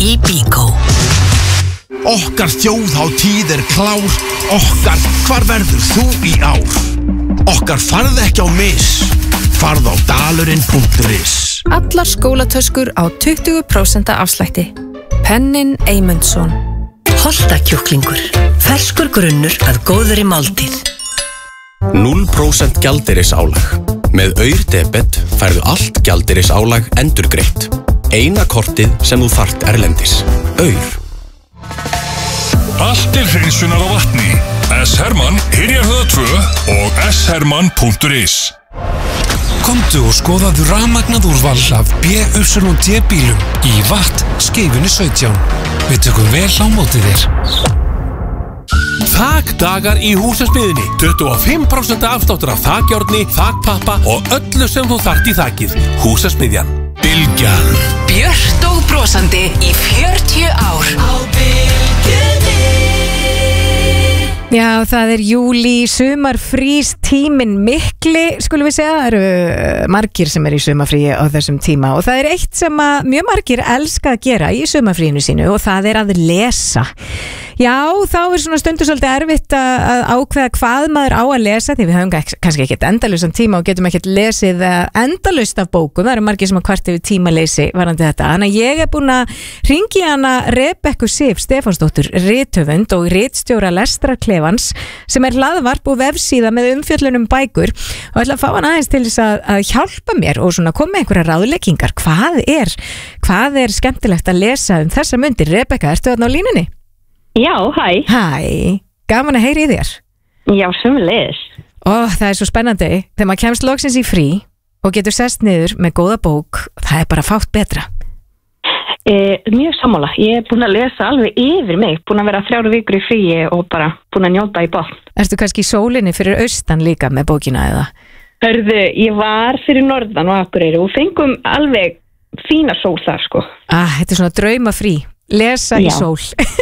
í Bíkó. Okkar þjóðhátíð klár. Okkar, hvar verður þú í ár? Okkar farð ekki á mis. Farð á dalurinn.is. Allar skólatöskur á 20% afslætti. Pennin Eymundsson. Holtakjúklingur. Ferskur grunnur að góðri máltíð. 0% gjaldeyrisálag. Með Aur-debet færðu allt gjaldeyrisálag endurgreitt. Eina kortið sem þú þarft erlendis. Aur. Allt hreinsunar á vatni. S-Hermann, Yrjarhöða 2 og sherman.is. Komdu og skoðaðu rafmagnað úrval af BYD bílum í Watt Skeifunni 17. Við tökum vel á móti þér. Þakdagar í Húsasmiðjunni. 25% afsláttur af þakjárni, þakpappa og öllu sem þú þarft í þakið. Húsasmiðjan. Bylgjan. Björt og brosandi í 40 ár. Á Bylgjunni. Já, það júlí, sumarfrís tíminn mikli, skulum við segja. Það eru margir sem í sumarfríi á þessum tíma og það eitt sem að mjög margir elska að gera í sumarfríinu sínu og það að lesa. Já, þá svona stundu svolítið erfitt að ákveða hvað maður á að lesa því við höfum kannski ekkert endalausan tíma og getum ekkert lesið endalaust af bókum. Það eru margir sem að kvart yfir tímaleysi varandi þetta. Þannig að ég búin að hringi hana Rebekku Sif Stefánsdóttur, rithöfund og ritstjóra Lestrarklefans sem hlaðvarp og vefsíða með umfjöllun bækur og ætla að fá hana aðeins til þess að hjálpa mér og svona koma með einhverja ráðleggingar. Hvað skemmtilegt að lesa þessa mundir? Rebekka, ertu þarna á línunni? Já, hæ. Hæ, gaman að heyra í þér. Já, sömuleiðis. Það svo spennandi, þegar maður kemst loksins í frí og getur sest niður með góða bók, það bara fátt betra. Mjög sammála, ég búin að lesa alveg yfir mig, búin að vera 3 vikur í fríi og bara búin að njóta í botn. Ertu kannski í sólinni fyrir austan líka með bókina eða? Hörðu, ég var fyrir norðan og Akureyri og fengum alveg fína sól þar, sko. Þetta svona draumafrí. Lesa í sól.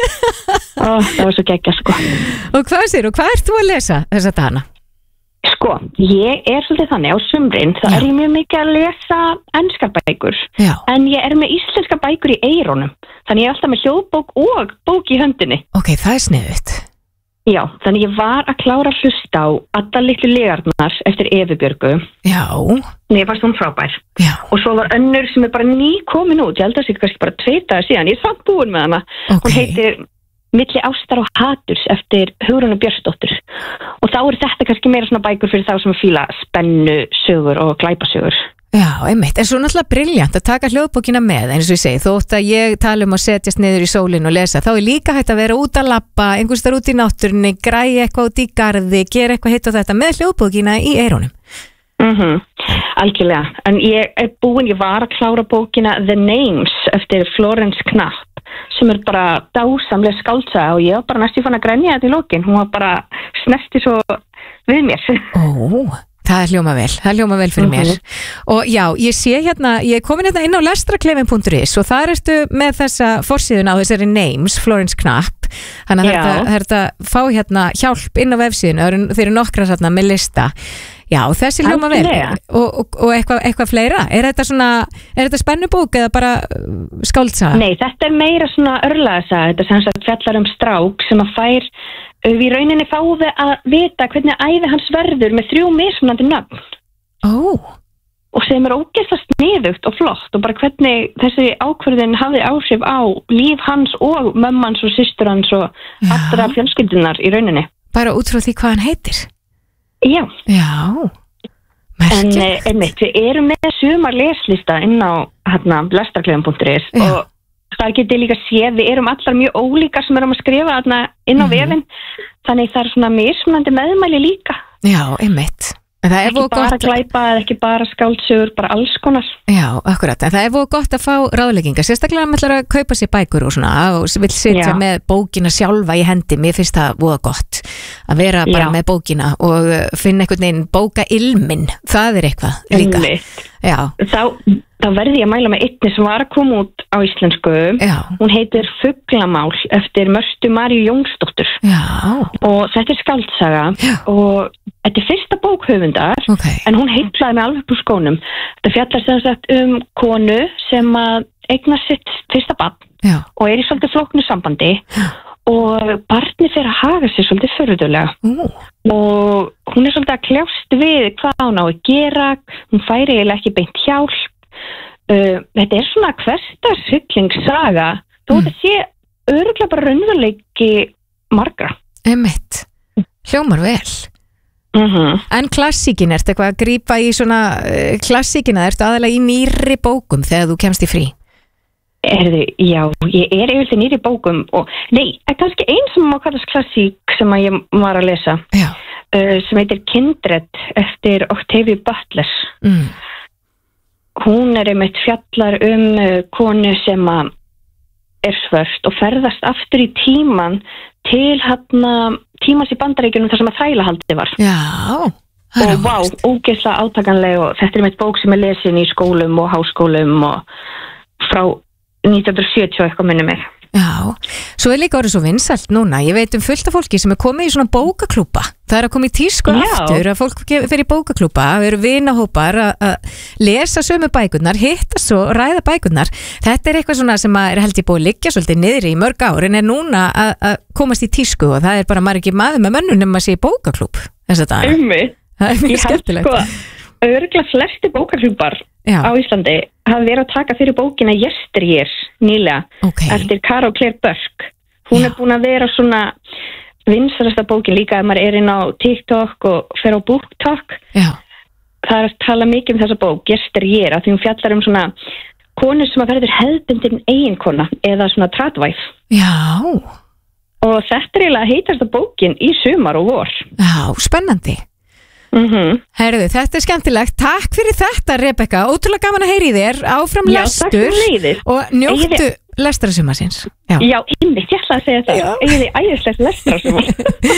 Það var svo geggjað, sko. Og hvað ert þú að lesa þessa dagana? Sko, ég svolítið þannig á sumrin, þá ég mjög mikið að lesa enskar bækur. Já. En ég með íslenska bækur í eyrunum. Þannig ég alltaf með hljóðbók og bók í höndinni. Ok, það sniðugt. Já, þannig ég var að klára að hlusta á Alla litlu lygarnar eftir Evu Björgu. Já. Mér fannst hún frábær. Já. Og svo var önnur sem bara ný komin út, ég held að það sé kannski bara 2 dagar síðan, ég samt búin með hana. Okay. Hún heitir Milli ástar og haturs eftir Hugrúnu Björnsdóttur. Og þá þetta kannski meira svona bækur fyrir þá sem fíla spennu sögur og glæpasögur. Já, einmitt, en svo náttúrulega brilljant að taka hljóðbókina með, eins og ég segi, þótt að ég tala að setjast niður í sólinn og lesa, þá líka hægt að vera út að labba, einhvers þar út í náttúrunni, græja eitthvað út í garði, gera eitthvað hitt og þetta með hljóðbókina í eyrunum. Algjörlega, en ég búin, ég var að klára bókina The Names eftir Florence Knapp, sem bara dásamlega skáldsaga og ég var bara næstu fann að grenja þetta í lokin, hún var bara snerti svo við mér. Það hljóma vel fyrir mér. Og já, ég sé hérna, ég komin hérna inn á lestrarklefin.is og þar ertu með þessa forsíðun á þessari Names, Florence Knapp. Þannig að það er að fá hérna hjálp inn á vefsíðun, þeir eru nokkrar hérna með lista. Já, þessi hljóma vel. Og eitthvað fleira? Er þetta spennubók eða bara skáldsaga? Nei, þetta meira svona örlagasaga. Þetta sem sagt fjallar strák sem að fær við rauninni fáum við að vita hvernig ævi hans verður með 3 mismunandi nöfn. Og sem ógeðslega sniðugt og flott og bara hvernig þessi ákvörðin hafði áhrif á líf hans og mömmans og systur hans og allra fjölskyldunar í rauninni. Bara út frá því hvað hann heitir? Já. Merkilegt. En við erum með sumar leslista inn á lestrarklefin.is og það getið líka séð, við erum allar mjög ólíkar sem erum að skrifa inn á vefinn, þannig það svona mismunandi meðmæli líka. Já, einmitt. Ekki bara glæpa eða ekki bara skáldsögur, bara alls konar. Já, akkurat, en það voru gott að fá ráðleggingar, sérstaklega að maður ætlar að kaupa sér bækur og svona, og vil sitja með bókina sjálfa í hendi, mér finnst það voða gott að vera bara með bókina og finna einhvern veginn bókailminn, það eitthvað líka. Þá verði ég að mæla með einni sem var að koma út á íslensku. Hún heitir Fuglamál eftir Mörtu Maríu Jónsdóttur. Og þetta skáldsaga og þetta fyrsta bók höfundar, en hún heillaði mig alveg úr skónum. Þetta fjallar sem sagt konu sem að eigna sitt fyrsta barn og er í svolítið flóknu sambandi og barnið fer að haga sér svolítið furðulega og hún er svolítið að kljást við hvað hún á að gera, hún færi eiginlega ekki beint hjálp. Þetta er svona hversdagshryllingssaga þó þetta sé örugglega bara raunveruleiki margra. Einmitt, hljómar vel. En klassíkin, ertu eitthvað að grípa í svona klassíkina, ertu aðalega í nýrri bókum þegar þú kemst í frí? Já, ég er yfirlega nýrri bókum og kannski einn sem má kallast klassík sem að ég var að lesa sem heitir Kindred eftir Octavia Butler. Hún er einmitt fjallar konu sem að er svört og ferðast aftur í tíman til tímans í Bandaríkjunum þar sem að þrælahaldi var. Já. Og ógeðslega átakanleg og þetta er einmitt bók sem er lesin í skólum og háskólum og frá 1970 eitthvað minni mig. Já, svo er líka orðið svo vinsælt núna. Ég veit fullt af fólki sem er komið í svona bókaklúbba. Það er að koma í tísku aftur að fólk fer í bókaklúbba, að vera vinahópar að lesa sömu bækurnar, hitta svo og ræða bækurnar. Þetta er eitthvað svona sem er held ég búið að liggja svolítið niðri í mörg ár en er núna að komast í tísku og það er bara maður ekki maður með mönnum nema að sé í bókaklúbb þess að það er mjög skemmtilegt. Örugglega flesti bókaklúbbar á Íslandi hafa verið að taka fyrir bókina Yesteryears nýlega eftir Carol Claire Burke. Hún er búin að vera svona vinsælasta bókin líka ef maður er inn á TikTok og fer á BookTok. Það er að tala mikið þessa bók Yesteryear af því hún fjallar svona konu sem að verður hefðbundin eiginkona eða svona tradvæf. Já. Og þetta er eiginlega heitasta bókin í sumar og vor. Já, spennandi. Herðu, þetta er skemmtilegt. Takk fyrir þetta, Rebekka. Ótrúlega gaman að heyri þér. Áfram lestur og njóttu lestrarsumarsins. Já, einmitt, ég ætla að segja það. Eigið þið æðislegt lestrarsumarsins.